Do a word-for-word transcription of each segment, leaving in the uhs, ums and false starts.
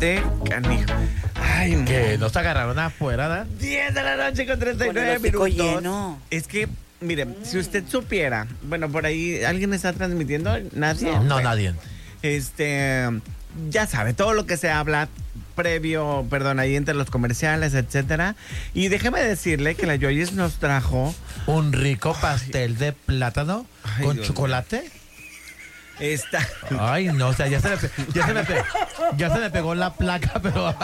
de canijo. Ay, no. Que nos agarraron afuera, ¿da? diez de la noche con treinta y Con el nueve hocico minutos. lleno. Es que, mire, mm. si usted supiera, bueno, por ahí, ¿alguien está transmitiendo? ¿Nadie? No, no bueno, nadie. Este, ya sabe, todo lo que se habla previo, perdón, ahí entre los comerciales, etcétera. Y déjeme decirle que la Yoyis nos trajo un rico pastel de plátano Ay, con Dios chocolate. Mío. Esta. Ay, no, o sea, ya se me, pe- ya se me, pe- ya se me pegó la placa, pero...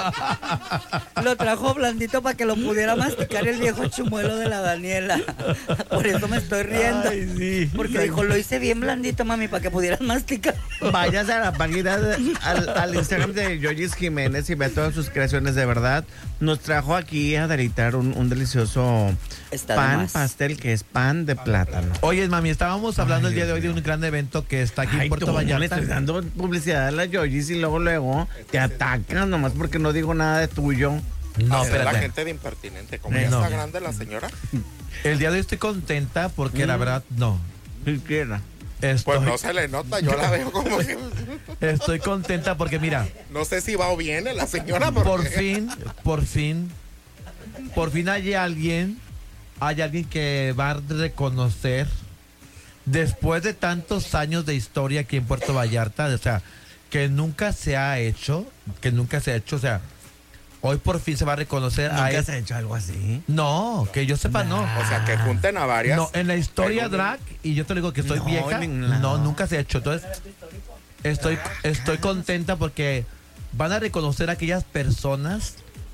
Lo trajo blandito para que lo pudiera masticar el viejo chumuelo de la Daniela. Por eso me estoy riendo. Ay, sí. Porque dijo, lo hice bien blandito, mami, para que pudieras masticar. Váyase a la página, de, al, al Instagram de Yoyis Jiménez y vea todas sus creaciones de verdad. Nos trajo aquí a deleitar un, un delicioso Está de pan más. pastel que es pan de plátano. Oye, mami, estábamos hablando Ay, el día de Dios hoy de mío. un gran evento que está aquí Ay, en Puerto tú, Vallarta. le estoy dando publicidad a la Yoyis y luego, luego te atacan nomás porque no digo nada de tuyo. No, Hacer la espérate. gente de impertinente. Como Eh, ya no. está grande la señora, El día de hoy estoy contenta porque la Mm. verdad, no. Siquiera. Estoy, pues no se le nota. Yo la veo como que estoy contenta porque mira, no sé si va o viene la señora. Porque... por fin, por fin, por fin hay alguien, hay alguien que va a reconocer, después de tantos años de historia aquí en Puerto Vallarta, o sea, que nunca se ha hecho, que nunca se ha hecho, o sea, hoy por fin se va a reconocer a ¿Nunca él. se ha hecho algo así? No, que yo sepa, no. O sea, que junten a varias. No, en la historia en un- drag, y yo te digo que estoy No, vieja, ni- no. no. nunca se ha hecho. Entonces, estoy, estoy contenta porque van a reconocer a aquellas personas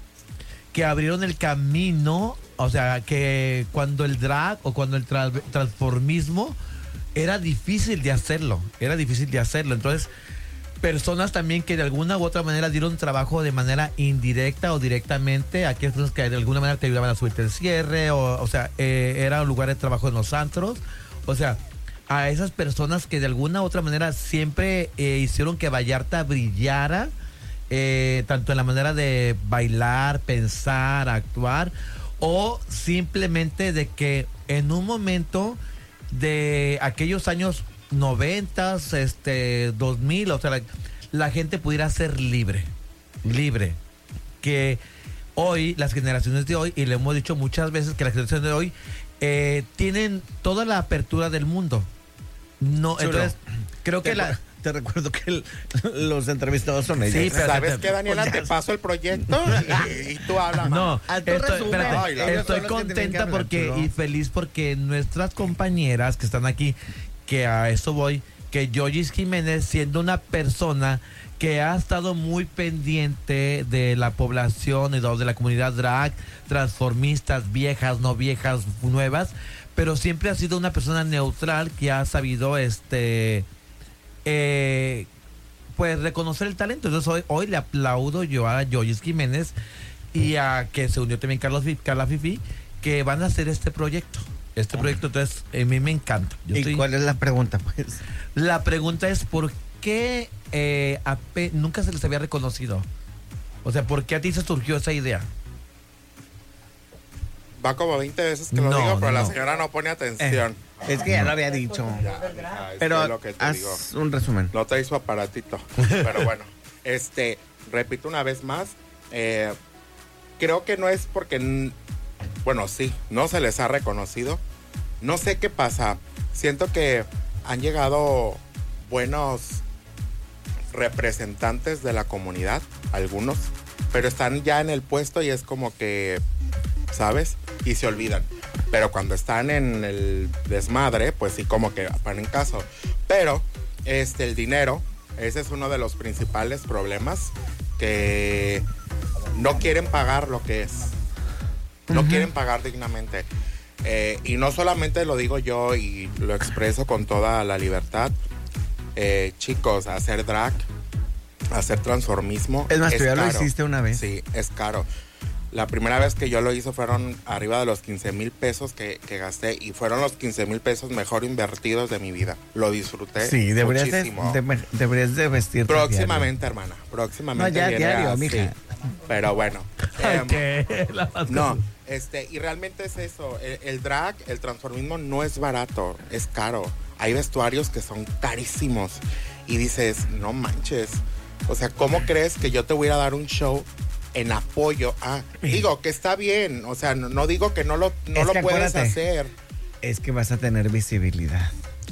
que abrieron el camino, o sea, que cuando el drag o cuando el tra- transformismo era difícil de hacerlo, era difícil de hacerlo. Entonces, personas también que de alguna u otra manera dieron trabajo de manera indirecta o directamente a aquellas personas que de alguna manera te ayudaban a subirte el cierre, o, o sea, eh, era un lugar de trabajo en los antros. O sea, a esas personas que de alguna u otra manera siempre eh, hicieron que Vallarta brillara, eh, tanto en la manera de bailar, pensar, actuar, o simplemente de que en un momento de aquellos años noventas, este, dos mil, o sea, la, la gente pudiera ser libre, libre. Que hoy, las generaciones de hoy, y le hemos dicho muchas veces que las generaciones de hoy eh, tienen toda la apertura del mundo. No, Chulo. entonces, creo que Te, la... te recuerdo que el- los entrevistados son ellos. Sí, pero- ¿Sabes qué, Daniela? Pues ya- Te paso el proyecto y, y tú hablas. No, A tu estoy, resumen. espérate, Ay, la- Ellos son estoy los que tienen que contenta hablar, porque chulo. y feliz porque nuestras compañeras que están aquí, que a eso voy, que Yoyis Jiménez, siendo una persona que ha estado muy pendiente de la población y de la comunidad drag, transformistas, viejas, no viejas, nuevas, pero siempre ha sido una persona neutral que ha sabido este eh, pues reconocer el talento. Entonces hoy, hoy le aplaudo yo a Yoyis Jiménez y a que se unió también Carlos Fi- Carla Fifi, que van a hacer este proyecto. Este proyecto, entonces, a mí me encanta. Yo ¿Y estoy- cuál es la pregunta, pues? La pregunta es, ¿por qué eh, ape- nunca se les había reconocido? O sea, ¿por qué a ti se surgió esa idea? Va como veinte veces que lo No, digo, pero no, la no. señora no pone atención. Es que ya lo había dicho. Ya, mija, es Pero que es lo que te haz digo. un resumen. No trae su aparatito. Pero bueno, este, repito una vez más, eh, creo que no es porque, n- bueno, sí, no se les ha reconocido. No sé qué pasa. Siento que han llegado buenos representantes de la comunidad, algunos, pero están ya en el puesto y es como que, ¿sabes? Y se olvidan. Pero cuando están en el desmadre, pues sí, como que ponen caso. Pero, este, el dinero, ese es uno de los principales problemas, que no quieren pagar lo que es. No Ujú. quieren pagar dignamente. Eh, y no solamente lo digo yo y lo expreso con toda la libertad. Eh, chicos, hacer drag, hacer transformismo. Es más, tú ya lo caro. hiciste una vez. Sí, es caro. La primera vez que yo lo hice fueron arriba de los quince mil pesos que, que gasté y fueron los quince mil pesos mejor invertidos de mi vida. Lo disfruté Sí, deberías de, muchísimo. de- deberías de vestirte Próximamente, hermana. diario. Próximamente. No, ya viene diario, así. mija. Pero bueno. em, ¿Qué? La más no, cosa. este, y realmente es eso. El, el drag, el transformismo no es barato, es caro. Hay vestuarios que son carísimos. Y dices, no manches. O sea, ¿cómo crees que yo te voy a ir a dar un show en apoyo a? Digo que está bien, o sea, no, no digo que no lo, no Es lo que puedes acuérdate. hacer. Es que vas a tener visibilidad.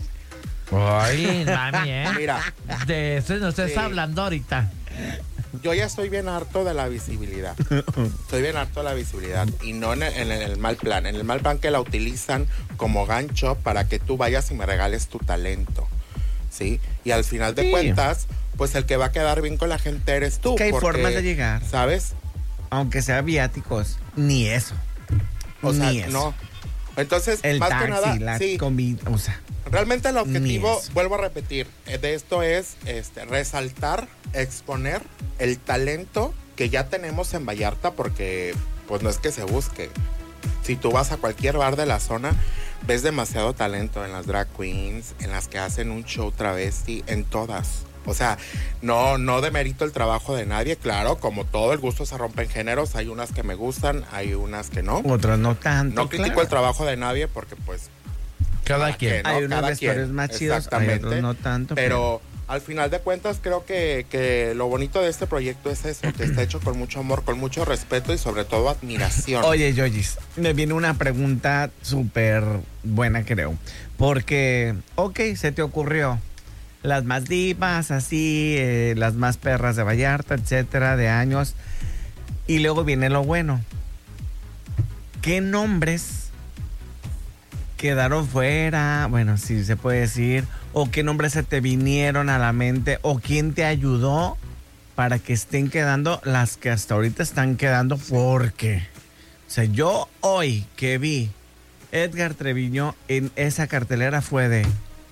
Ay, mami, ¿eh? Mira, De eso no estés Sí. hablando ahorita. yo ya estoy bien harto de la visibilidad. Estoy bien harto de la visibilidad. Y no en el, en el mal plan. En el mal plan que la utilizan como gancho para que tú vayas y me regales tu talento. ¿Sí? Y al final de Sí. cuentas, pues el que va a quedar bien con la gente eres tú. Que hay porque, formas de llegar. ¿Sabes? Aunque sea viáticos, ni eso. O sea, ni eso. no. Entonces, El más taxi, que nada, la sí. combi, o sea, Realmente el objetivo, eso. vuelvo a repetir, eh, de esto es este, resaltar, exponer el talento que ya tenemos en Vallarta, porque pues no es que se busque. Si tú vas a cualquier bar de la zona, ves demasiado talento en las drag queens, en las que hacen un show travesti, en todas. O sea, no, no demerito el trabajo de nadie, claro, como todo el gusto se rompe en géneros, hay unas que me gustan, hay unas que no. otros no tanto. No critico claro. el trabajo de nadie porque pues Cada quien. ¿no? Hay unos Cada vestuarios quien, más chidos, hay exactamente. otros no tanto, Pero al final de cuentas creo que, que lo bonito de este proyecto es eso, que está hecho con mucho amor, con mucho respeto y sobre todo admiración. Oye, Yoyis, me viene una pregunta súper buena, creo. Porque, ok, se te ocurrió las más divas, así, eh, las más perras de Vallarta, etcétera, de años. Y luego viene lo bueno. ¿Qué nombres quedaron fuera? Bueno, si se puede decir. ¿O qué nombres se te vinieron a la mente? ¿O quién te ayudó para que estén quedando las que hasta ahorita están quedando? Porque, o sea, yo hoy que vi Edgar Treviño en esa cartelera fue de,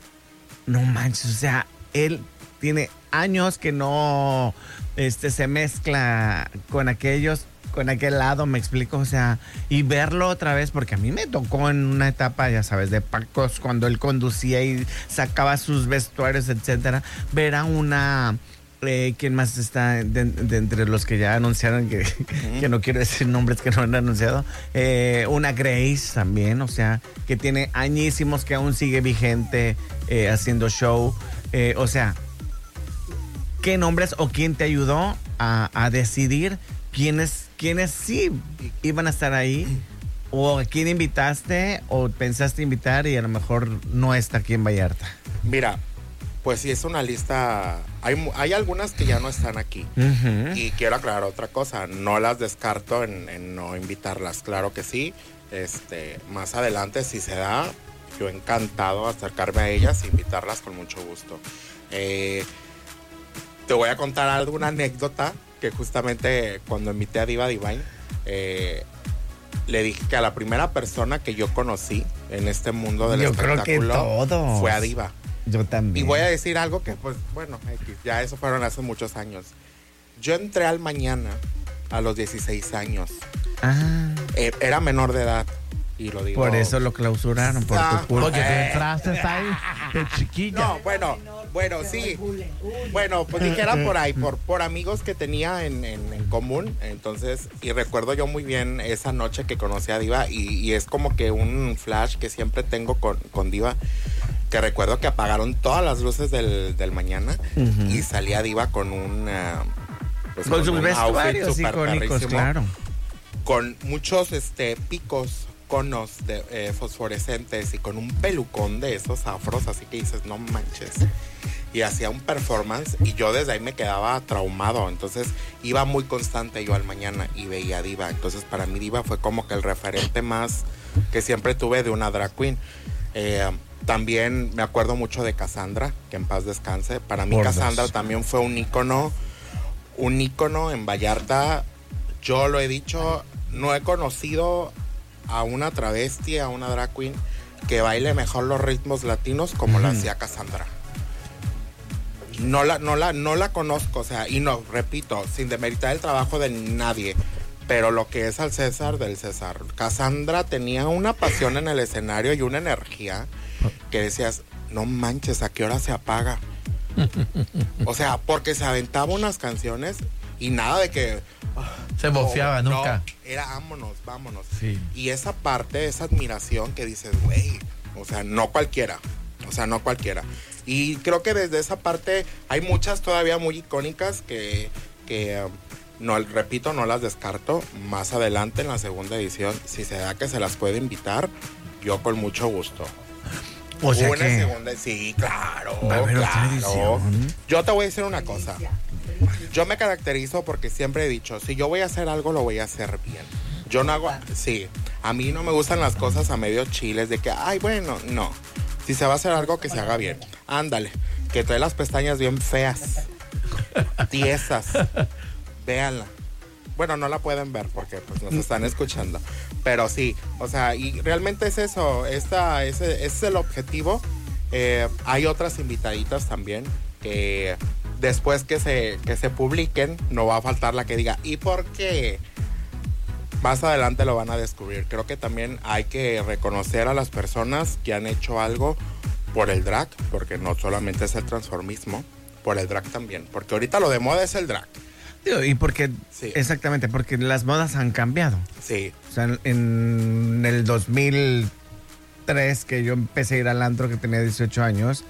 no manches, o sea, él tiene años que no este, se mezcla con aquellos, con aquel lado, me explico, o sea, y verlo otra vez, porque a mí me tocó en una etapa, ya sabes, de Pacos, cuando él conducía y sacaba sus vestuarios, etcétera, ver a una... Eh, ¿Quién más está de, de entre los que ya anunciaron? Que, que no quiero decir nombres que no han anunciado. Eh, una Grace también, o sea, que tiene añísimos, que aún sigue vigente eh, haciendo show. Eh, o sea, ¿qué nombres o quién te ayudó a, a decidir quiénes, quiénes sí iban a estar ahí? ¿O a quién invitaste o pensaste invitar y a lo mejor no está aquí en Vallarta? Mira, pues sí es una lista, hay, mu- hay algunas que ya no están aquí. Uh-huh. Y quiero aclarar otra cosa, no las descarto en, en no invitarlas, claro que sí. Este, más adelante si se da, yo encantado de acercarme a ellas e invitarlas con mucho gusto. Eh, te voy a contar alguna anécdota que justamente cuando invité a Diva Divine, eh, le dije que a la primera persona que yo conocí en este mundo del Yo creo que espectáculo todos. fue a Diva. Yo también. Y voy a decir algo que, pues, bueno, X, ya eso fueron hace muchos años. Yo entré al Mañana a los dieciséis años. Ah, Eh, era menor de edad. Y lo digo. por eso lo clausuraron, por Ah, tu culpa. Porque tú Eh. entraste ahí de chiquilla. No, bueno, bueno, sí. Bueno, pues dijera por ahí, por, por amigos que tenía en, en- en común. Entonces, y recuerdo yo muy bien esa noche que conocí a Diva. Y, y es como que un flash que siempre tengo con, con Diva. Que recuerdo que apagaron todas las luces del, del Mañana. Ujú. Y salía Diva con un. ah, pues, Con sus un outfit vestuarios súper icónicos, perrísimo, claro. con muchos este picos, conos de eh, fosforescentes y con un pelucón de esos afros, así que dices, no manches. Y hacía un performance y yo desde ahí me quedaba traumado. Entonces iba muy constante yo al Mañana y veía a Diva. Entonces para mí Diva fue como que el referente más que siempre tuve de una drag queen. Eh, también me acuerdo mucho de Cassandra, que en paz descanse. Para mí Por Cassandra dos. también fue un ícono, un ícono en Vallarta. Yo lo he dicho, no he conocido a una travesti, a una drag queen que baile mejor los ritmos latinos como Ujú. la hacía Cassandra. No la, no la, no la conozco, o sea, y no, repito, sin demeritar el trabajo de nadie, pero lo que es al César del César. Cassandra tenía una pasión en el escenario y una energía que decías, no manches, ¿a qué hora se apaga? O sea, porque se aventaba unas canciones y nada de que... Se bofeaba no, nunca. no, era vámonos, vámonos. Sí. Y esa parte, esa admiración que dices, güey, o sea, no cualquiera. O sea, no cualquiera. Y creo que desde esa parte hay muchas todavía muy icónicas que, que um, no, repito, no las descarto. Más adelante en la segunda edición, si se da que se las puede invitar, yo con mucho gusto. O sea una que segunda, sí, claro, va a haber otra claro. edición. Yo te voy a decir una cosa. Yo me caracterizo porque siempre he dicho, si yo voy a hacer algo, lo voy a hacer bien. Yo no hago, sí, a mí no me gustan las cosas a medio chiles de que, ay, bueno, no. Si se va a hacer algo, que se haga bien. Ándale, que trae las pestañas bien feas, tiesas. Véanla. Bueno, no la pueden ver porque pues nos están escuchando. Pero sí, o sea, y realmente es eso, esta, ese, ese es el objetivo. Eh, hay otras invitaditas también que después que se, que se publiquen, no va a faltar la que diga, ¿y por qué? Más adelante lo van a descubrir. Creo que también hay que reconocer a las personas que han hecho algo por el drag, porque no solamente es el transformismo, por el drag también. Porque ahorita lo de moda es el drag. Y porque, sí. exactamente, porque las modas han cambiado. Sí. O sea, en el dos mil tres, que yo empecé a ir al antro, que tenía dieciocho años,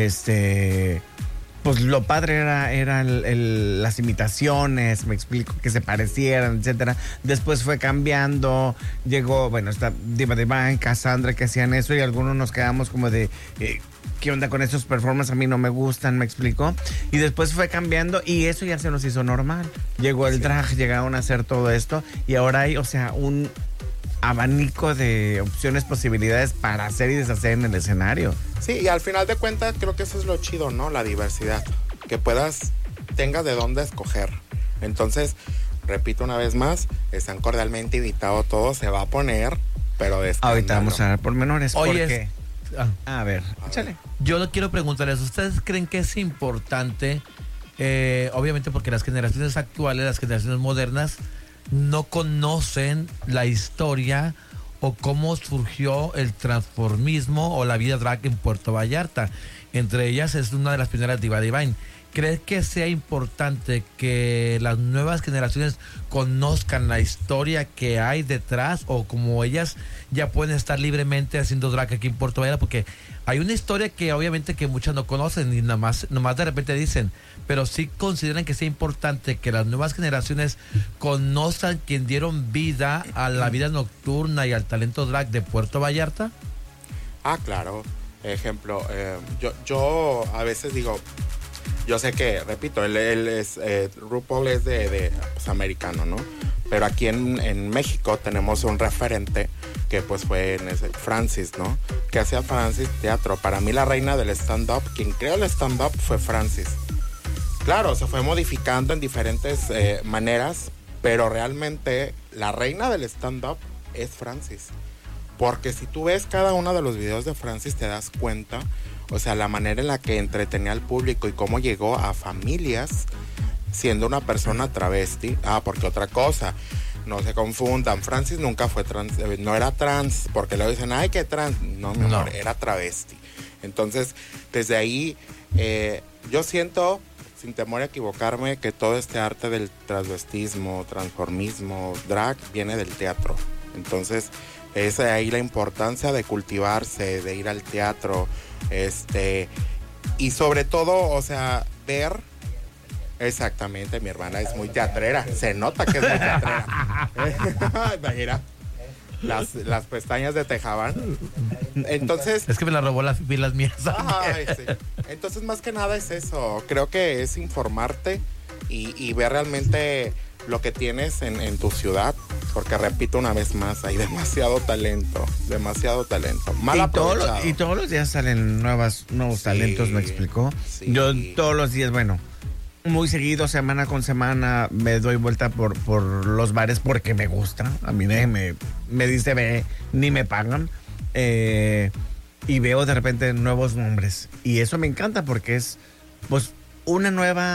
este... pues lo padre era, era el, el, las imitaciones, me explico, que se parecieran, etcétera. Después fue cambiando, llegó, bueno, está Diva Divine, Cassandra, que hacían eso, y algunos nos quedamos como de, eh, ¿qué onda con esos performances? A mí no me gustan, me explico. Y después fue cambiando, y eso ya se nos hizo normal. Llegó el drag, llegaron a hacer todo esto, y ahora hay, o sea, un abanico de opciones, posibilidades para hacer y deshacer en el escenario. Sí, y al final de cuentas creo que eso es lo chido, ¿no? La diversidad, que puedas, tengas de dónde escoger. Entonces, repito una vez más, están cordialmente invitados todos, se va a poner, pero de escándalo. Ahorita vamos a ver pormenores. Oye, ¿por qué? Ah. A ver, A échale. ver. Yo le quiero preguntarles, ¿ustedes creen que es importante, eh, obviamente porque las generaciones actuales, las generaciones modernas, no conocen la historia o cómo surgió el transformismo o la vida drag en Puerto Vallarta? Entre ellas es una de las pioneras, Diva Divine. ¿Crees que sea importante que las nuevas generaciones conozcan la historia que hay detrás, o como ellas ya pueden estar libremente haciendo drag aquí en Puerto Vallarta? Porque hay una historia que obviamente que muchas no conocen y nada más, nomás de repente dicen, pero sí consideran que sea importante que las nuevas generaciones conozcan quién dieron vida a la vida nocturna y al talento drag de Puerto Vallarta. Ah, claro. Ejemplo, eh, yo, yo a veces digo, yo sé que, repito, él, él es, eh, RuPaul es de, de pues, americano, ¿no? Pero aquí en, en México tenemos un referente que pues fue en ese, Francis, ¿no? Que hacía Francis teatro. Para mí la reina del stand-up, quien creó el stand-up fue Francis. Claro, se fue modificando en diferentes eh, maneras, pero realmente la reina del stand-up es Francis. Porque si tú ves cada uno de los videos de Francis te das cuenta, o sea, la manera en la que entretenía al público y cómo llegó a familias siendo una persona travesti. Ah, porque otra cosa, no se confundan, Francis nunca fue trans, no era trans, porque luego dicen, ay, qué trans. No, mi amor, No. era travesti. Entonces, desde ahí, eh, yo siento, sin temor a equivocarme, que todo este arte del transvestismo, transformismo, drag, viene del teatro. Entonces, es ahí la importancia de cultivarse, de ir al teatro, este, y sobre todo, o sea, ver, exactamente, mi hermana es muy teatrera, se nota que es muy teatrera. Mira, las, las pestañas de Tejabán. Entonces, Es que me la robó las pilas mías. ay, sí. Entonces, más que nada es eso, creo que es informarte y, y ver realmente lo que tienes en, en tu ciudad, porque repito una vez más, hay demasiado talento, demasiado talento, mal y, todo aprovechado. lo- y todos los días salen nuevas, nuevos Sí, talentos, ¿me explicó? sí. Yo todos los días, bueno, muy seguido, semana con semana, me doy vuelta por, por los bares porque me gusta. A mí nadie me, me dice ve, ni me pagan. Eh, y veo de repente nuevos nombres. Y eso me encanta porque es, pues, una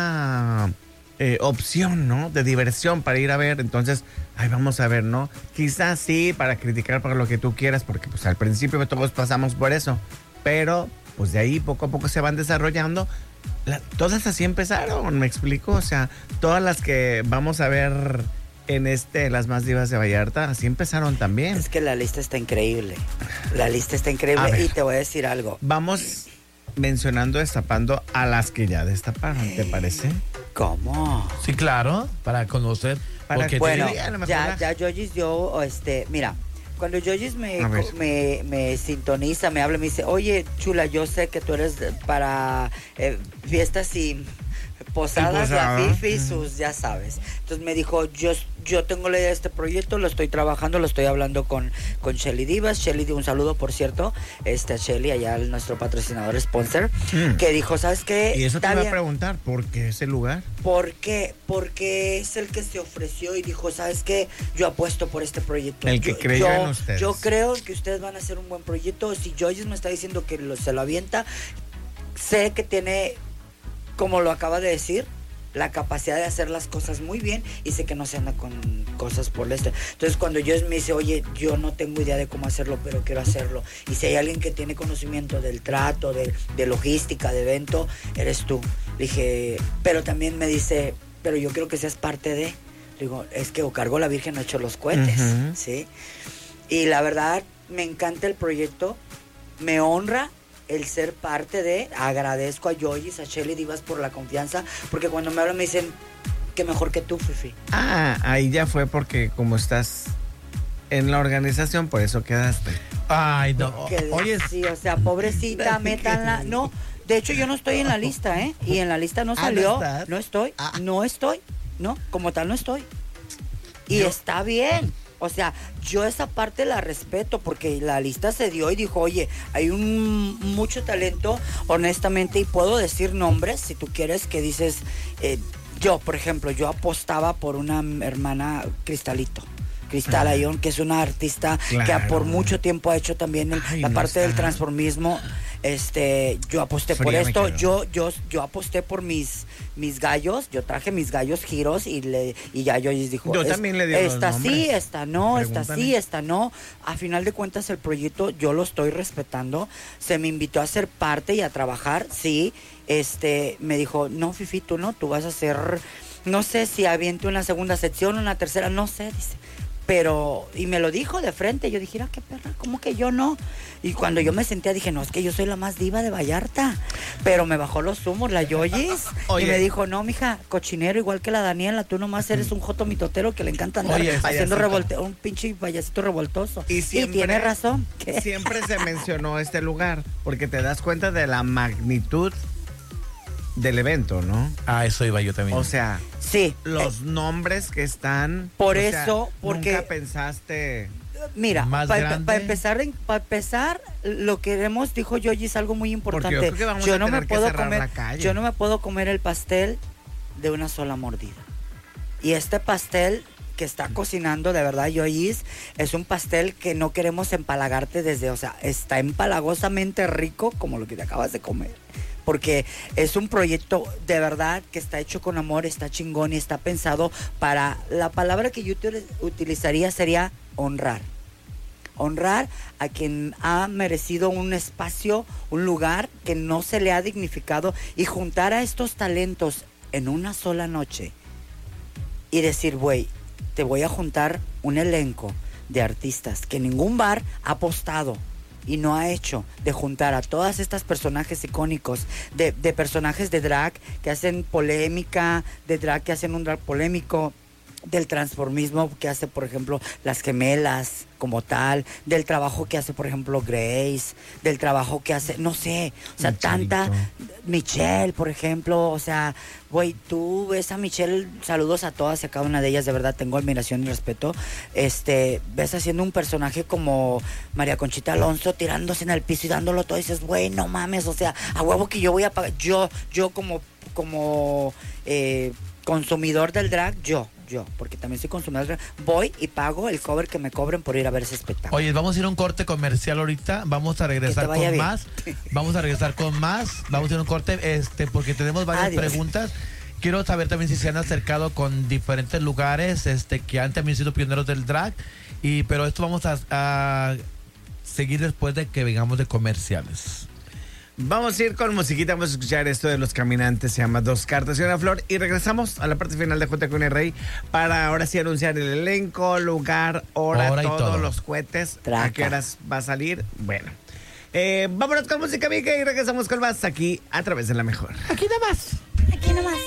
nueva eh, opción, ¿no? De diversión para ir a ver. Entonces, ahí vamos a ver, ¿no? Quizás sí, para criticar, para lo que tú quieras, porque pues al principio todos pasamos por eso. Pero, pues de ahí poco a poco se van desarrollando. La- todas así empezaron, me explico. O sea, todas las que vamos a ver en este Las Más Divas de Vallarta, así empezaron también. Es que la lista está increíble. La lista está A increíble ver. y te voy a decir algo. Vamos mencionando, destapando a las que ya destaparon, ¿te parece? ¿Cómo? Sí, claro, para conocer. Para porque que- Bueno, Sí, a lo mejor ya, la- ya Yoyis dio, este, mira, cuando Yoyis me, A ver. me, me sintoniza, me habla, me dice, oye, chula, yo sé que tú eres para eh, fiestas y posadas, Y la posada. Fifi y sus, ya sabes. Entonces me dijo, yo, yo tengo la idea de este proyecto, lo estoy trabajando, lo estoy hablando con, con Shelly Divas. Shelly, un saludo, por cierto, este, a Shelly, allá el- nuestro patrocinador sponsor, Mm. que dijo, ¿sabes qué? Y eso te Está iba a bien. preguntar, ¿por qué ese lugar? ¿Por qué? Porque es el que se ofreció y dijo, ¿sabes qué? Yo apuesto por este proyecto. El que Yo- creyó yo, en ustedes. Yo creo que ustedes van a hacer un buen proyecto. Si Joyce me está diciendo que lo- se lo avienta, sé que tiene, como lo acaba de decir, la capacidad de hacer las cosas muy bien y sé que no se anda con cosas por el este. Entonces cuando Joyce me dice, oye, yo no tengo idea de cómo hacerlo, pero quiero hacerlo. Y si hay alguien que tiene conocimiento del trato, de, de logística, de evento, eres tú. Le dije, pero también me dice, pero yo quiero que seas parte de. Le digo, es que o cargó la Virgen o hecho los cohetes, Ujú. ¿sí? Y la verdad, me encanta el proyecto, me honra el ser parte de, agradezco a Yoyis, a Shelly Divas por la confianza, porque cuando me hablan me dicen, que mejor que tú, Fifi. Ah, ahí ya fue porque como estás en la organización, por eso quedaste. Ay, no. Que- Oye, sí, o sea, pobrecita, métanla. No, de hecho yo no estoy en la lista, ¿eh? Y en la lista no Ah, ¿no salió. estás? No estoy, Ah. no estoy, no, como tal no estoy. Y Yo- está bien. O sea, yo esa parte la respeto porque la lista se dio y dijo, oye, hay un mucho talento, honestamente, y puedo decir nombres, si tú quieres, que dices, eh, yo, por ejemplo, yo apostaba por una hermana Cristalito. Cristal Ah. Ayón, que es una artista que Claro. por mucho tiempo ha hecho también el- Ay, la no parte del está. transformismo. Este, yo aposté por Fría me esto, quedó. yo, yo, yo aposté por mis, mis gallos, yo traje mis gallos giros y le, y ya yo les dijo, Yo "Es- también le di los esta sí, nombres. esta no, esta sí, Pregúntale. esta no. A final de cuentas el proyecto yo lo estoy respetando. Se me invitó a ser parte y a trabajar, sí. Este, me dijo, no, Fifi, tú no, tú vas a hacer, no sé si aviente una segunda sección, una tercera, no sé, dice. Pero, y me lo dijo de frente, yo dije, ah, qué perra, ¿cómo que yo no? Y cuando yo me sentía, dije, no, es que yo soy la más diva de Vallarta. Pero me bajó los humos, la Yoyis, y Oye. me dijo, no, mija, cochinero, igual que la Daniela, tú nomás eres un joto mitotero que le encanta andar Oye, haciendo payasito. revolte, un pinche payasito revoltoso. Y siempre- tiene razón. ¿qué? Siempre se mencionó este lugar porque te das cuenta de la magnitud del evento, ¿no? a eso iba yo también. O sea, Sí, los nombres que están. Por o sea, eso, porque- nunca pensaste. mira, Más para grande. empezar, en- pa empezar, lo que queremos, dijo Yoyis, algo muy importante. Porque yo creo que vamos a no tener me que puedo cerrar comer, la calle. yo no me puedo comer el pastel de una sola mordida. Y este pastel que está cocinando, de verdad, Yoyis, es un pastel que no queremos empalagarte desde, o sea, está empalagosamente rico como lo que te acabas de comer. Porque es un proyecto de verdad que está hecho con amor, está chingón y está pensado para, la palabra que yo util- utilizaría sería honrar. Honrar a quien ha merecido un espacio, un lugar que no se le ha dignificado y juntar a estos talentos en una sola noche y decir, güey, te voy a juntar un elenco de artistas que ningún bar ha apostado y no ha hecho, de juntar a todas estas personajes icónicos, de, de personajes de drag que hacen polémica, de drag que hacen un drag polémico, del transformismo que hace, por ejemplo, las gemelas como tal, del trabajo que hace, por ejemplo, Grace, del trabajo que hace, no sé, o sea, Michelito. tanta, Michelle, por ejemplo, o sea, güey, tú ves a Michelle, saludos a todas y a cada una de ellas, de verdad tengo admiración y respeto, este, ves haciendo un personaje como María Conchita Alonso tirándose en el piso y dándolo todo y dices, güey, no mames, o sea, a huevo que yo voy a pagar, yo, yo como, como, eh, consumidor del drag, yo, yo, porque también soy consumidor del drag, voy y pago el cover que me cobren por ir a ver ese espectáculo. Oye, vamos a ir a un corte comercial ahorita, vamos a regresar Que te vaya con bien. más, vamos a regresar con más, vamos a ir a un corte, este, porque tenemos varias Adiós. preguntas. Quiero saber también si se han acercado con diferentes lugares, este, que han también sido pioneros del drag, y pero esto vamos a, a seguir después de que vengamos de comerciales. Vamos a ir con musiquita, vamos a escuchar esto de Los Caminantes, se llama Dos Cartas y una Flor, y regresamos a la parte final de J con el Rey para ahora sí anunciar el elenco, lugar, hora, Hora y todos todo. los cohetes, a Traca. qué horas va a salir. Bueno, Eh, vámonos con música, amiga, y regresamos con más aquí a través de La Mejor. Aquí nada más. Aquí nomás.